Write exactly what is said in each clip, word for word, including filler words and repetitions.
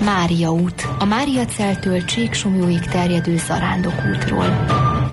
Mária út, a Máriaceltől Csíksomlyóig terjedő zarándokútról.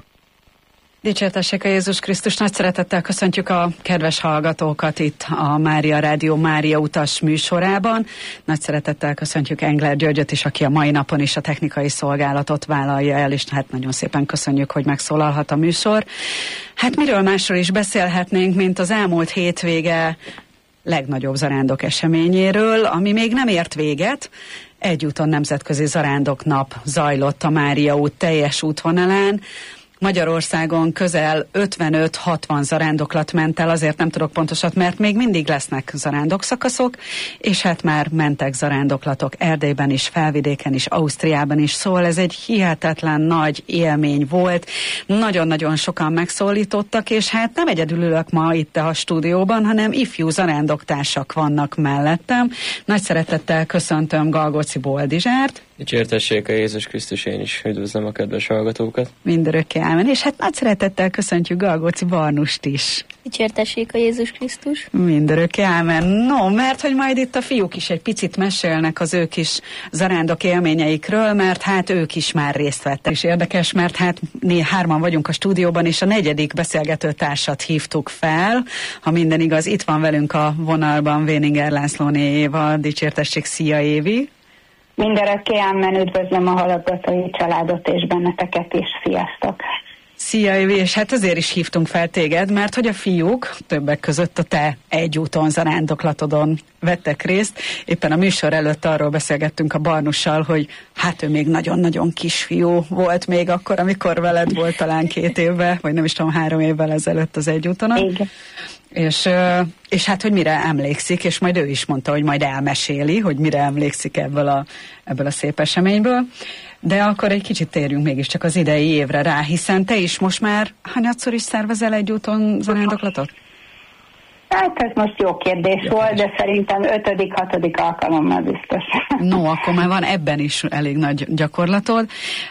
Dicsértessék a Jézus Krisztus, nagy szeretettel köszöntjük a kedves hallgatókat itt a Mária Rádió Mária utas műsorában. Nagy szeretettel köszöntjük Engler Györgyöt is, aki a mai napon is a technikai szolgálatot vállalja el, és hát nagyon szépen köszönjük, hogy megszólalhat a műsor. Hát miről másról is beszélhetnénk, mint az elmúlt hétvége legnagyobb zarándok eseményéről, ami még nem ért véget. Egyúton nemzetközi zarándoknap zajlott a Mária út teljes útvonalán. Magyarországon közel ötvenöt-hatvan zarándoklat ment el, azért nem tudok pontosat, mert még mindig lesznek zarándokszakaszok, és hát már mentek zarándoklatok Erdélyben is, Felvidéken is, Ausztriában is, szóval ez egy hihetetlen nagy élmény volt. Nagyon-nagyon sokan megszólítottak, és hát nem egyedül ülök ma itt a stúdióban, hanem ifjú zarándoktársak vannak mellettem. Nagy szeretettel köszöntöm Galgóci Boldizsárt. Dicsértessék a Jézus Krisztus, én is üdvözlöm a kedves hallgatókat. Mindörökké ámen, és hát nagy szeretettel köszöntjük Galgóci Barnust is. Dicsértessék a Jézus Krisztus. Mindörökké ámen. No, mert hogy majd itt a fiúk is egy picit mesélnek az ők is zarándok élményeikről, mert hát ők is már részt vettek. És érdekes, mert hát mi hárman vagyunk a stúdióban, és a negyedik beszélgető társat hívtuk fel. Ha minden igaz, itt van velünk a vonalban Véninger Lászlóné Éva. Dicsértessék, szia Évi! Mindörökké ámen, üdvözlöm a hallgatói családot és benneteket is, sziasztok! Szia Évi, és hát azért is hívtunk fel téged, mert hogy a fiúk többek között a te egyúton zarándoklatodon vettek részt. Éppen a műsor előtt arról beszélgettünk a Barnussal, hogy hát ő még nagyon-nagyon kisfiú volt még akkor, amikor veled volt talán két évvel, vagy nem is tudom, három évvel ezelőtt az egyútonon. Igen. És, és hát, hogy mire emlékszik, és majd ő is mondta, hogy majd elmeséli, hogy mire emlékszik ebből a, ebből a szép eseményből. De akkor egy kicsit térjünk mégiscsak az idei évre rá, hiszen te is most már hanyatszor is szervezel egyúton zarándoklatot? Hát ez most jó kérdés jó volt, de szerintem ötödik, hatodik alkalommal biztos. No, akkor már van ebben is elég nagy gyakorlatod.